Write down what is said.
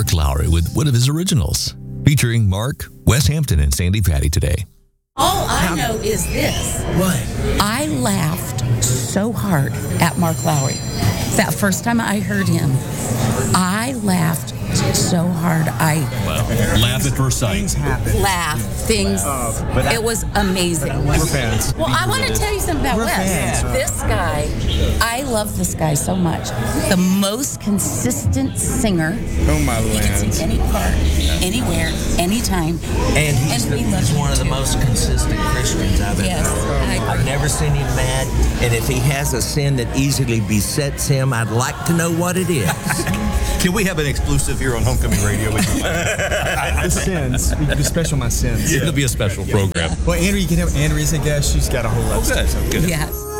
Mark Lowry with one of his originals, featuring Mark, Wes Hampton, and Sandy Patty today. All I know is this. What? I laughed so hard at Mark Lowry. That first time I heard him, I laughed so hard. Laugh at first sight. Things happen. It was amazing. We're fans. Well, I want to tell you something about We're Wes. fans. This guy, I love this guy so much. The most consistent singer. Oh, my He can lands. sing any part, anywhere, anytime. And he's we love he's him one of the too. most consistent Christians I've ever Yes, known. I agree. I've never seen him mad, and if he has a sin that easily besets him, I'd like to know what it is. Can we have an exclusive here on Homecoming Radio? The sins. We be special my sins. It'll be a special program. Well, Andrew, you can have Andrew as a guest. She's got a whole lot of Good. stuff. Good. Yes.